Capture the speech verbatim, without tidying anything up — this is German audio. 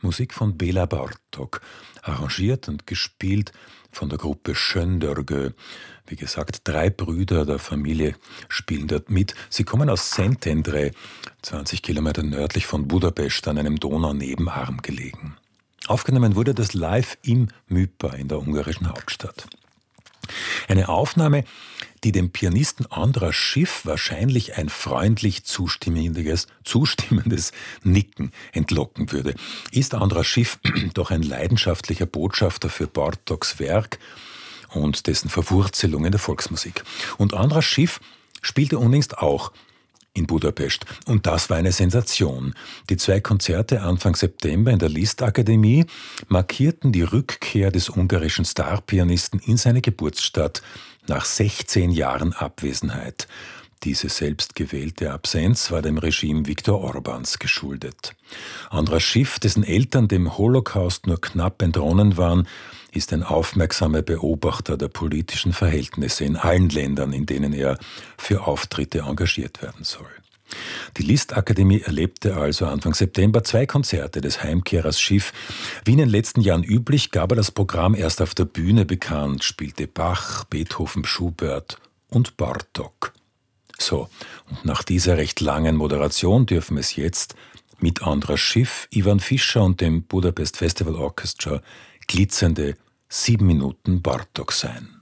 Musik von Bela Bartók, arrangiert und gespielt von der Gruppe Söndörgő. Wie gesagt, drei Brüder der Familie spielen dort mit. Sie kommen aus Szentendre, zwanzig Kilometer nördlich von Budapest, an einem Donaunebenarm gelegen. Aufgenommen wurde das live im Műpa in der ungarischen Hauptstadt. Eine Aufnahme, die dem Pianisten András Schiff wahrscheinlich ein freundlich zustimmendes, zustimmendes Nicken entlocken würde. Ist András Schiff doch ein leidenschaftlicher Botschafter für Bartóks Werk und dessen Verwurzelung in der Volksmusik. Und András Schiff spielte unlängst auch in Budapest. Und das war eine Sensation. Die zwei Konzerte Anfang September in der Liszt-Akademie markierten die Rückkehr des ungarischen Starpianisten in seine Geburtsstadt nach sechzehn Jahren Abwesenheit. Diese selbstgewählte Absenz war dem Regime Viktor Orbáns geschuldet. András Schiff, dessen Eltern dem Holocaust nur knapp entronnen waren, ist ein aufmerksamer Beobachter der politischen Verhältnisse in allen Ländern, in denen er für Auftritte engagiert werden soll. Die Liszt-Akademie erlebte also Anfang September zwei Konzerte des Heimkehrers Schiff. Wie in den letzten Jahren üblich, gab er das Programm erst auf der Bühne bekannt, spielte Bach, Beethoven, Schubert und Bartók. So, und nach dieser recht langen Moderation dürfen es jetzt mit András Schiff, Ivan Fischer und dem Budapest Festival Orchestra glitzernde sieben Minuten Bartók sein.